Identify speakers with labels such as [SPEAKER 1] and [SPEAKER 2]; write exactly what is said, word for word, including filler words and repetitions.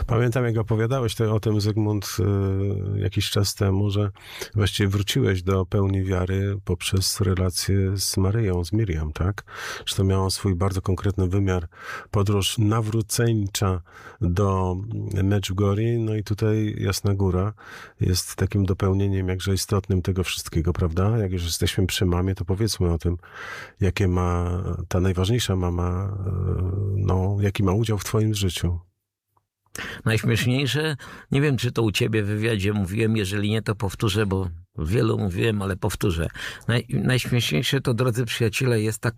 [SPEAKER 1] Pamiętam, jak opowiadałeś te, o tym, Zygmunt, y, jakiś czas temu, że właściwie wróciłeś do pełni wiary poprzez relację z Maryją, z Miriam, tak? Że to miało swój bardzo konkretny wymiar. Podróż nawróceńcza do Medjugorje, no i tutaj Jasna Góra jest takim dopełnieniem jakże istotnym tego wszystkiego, prawda? Jak już jesteśmy przy mamie, to powiedzmy o tym, jakie ma ta najważniejsza mama, no, jaki ma udział w twoim życiu.
[SPEAKER 2] Najśmieszniejsze, nie wiem, czy to u ciebie w wywiadzie mówiłem, jeżeli nie, to powtórzę, bo wielu mówiłem, ale powtórzę. Naj, najśmieszniejsze to, drodzy przyjaciele, jest taka